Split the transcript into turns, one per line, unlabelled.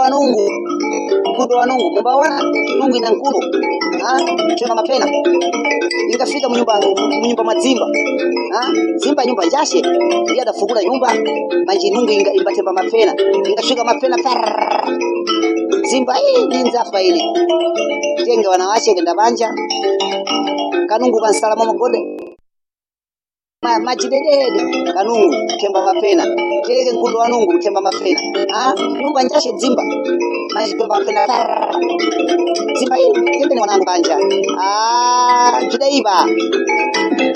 mkundo wa nungu mbawana nungu ina nkuru chema mapena ingafika munyumba mazimba zimba nyumba jashe yada fugula nyumba manji nungu imbatemba mapena ingafika mapena zimba hii ninza faili jenge wanawashe kenda banja kanungu bansalama magode majidede kanungu temba mapena kelele nkundo wa nungu temba mapena nyumba njashe zimba maji temba mapena zimba hii jenge ni wanangu banja jidaiba